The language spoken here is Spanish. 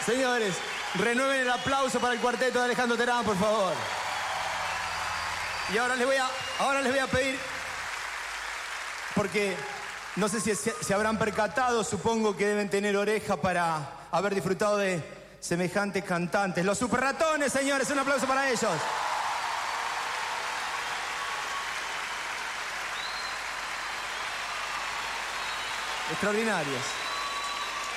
Señores, renueven el aplauso para el cuarteto de Alejandro Terán, por favor. Y ahora les voy a pedir, porque no sé si se habrán percatado, supongo que deben tener oreja para haber disfrutado de semejantes cantantes. Los Super Ratones, señores, un aplauso para ellos. Extraordinarios.